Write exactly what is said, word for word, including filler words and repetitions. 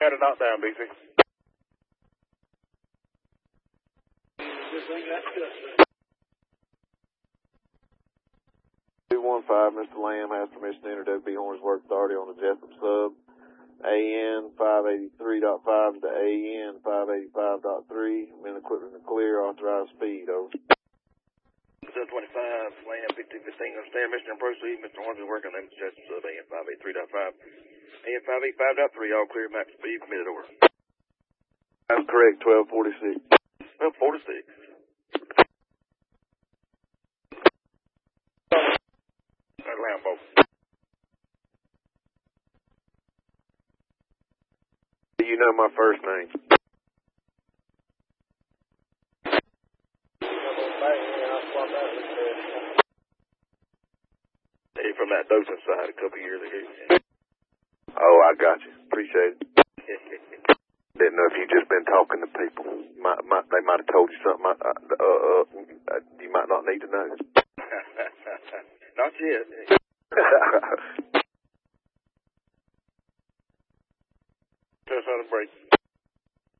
Got a knockdown, B C. two one five, Mister Lamb has permission to enter W B Horns Work Authority on the Jessup sub. A N five eighty-three point five to A N five eighty-five point three. Men equipment to clear, authorized speed, over. seven twenty-five, Lamb fifteen fifteen, understand, Mister and proceed. Mister Horns is working on the Jessup sub, A N five eighty-three point five. A N five eighty-five point three, all clear, max speed, permitted, over. That's correct, twelve forty-six. twelve forty-six. That's Lambo. You know my first name. Hey, from that Dothan side a couple years ago. Oh, I got you. Appreciate it. Didn't know if you just been talking to people. Might, might, they might have told you something uh, uh, uh, uh, you might not need to know. Not yet. Just on a break.